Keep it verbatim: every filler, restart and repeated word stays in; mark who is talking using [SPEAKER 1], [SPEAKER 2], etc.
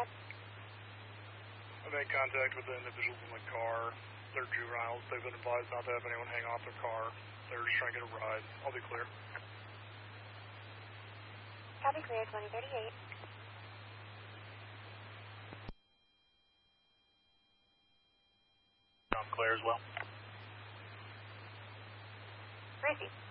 [SPEAKER 1] ahead.
[SPEAKER 2] I made contact with the individuals in the car. They're juveniles. They've been advised not to have anyone hang off their car. They're just trying to get a ride. I'll be clear.
[SPEAKER 1] Copy, clear, twenty thirty-eight.
[SPEAKER 2] I'm clear as well.
[SPEAKER 1] Gracie.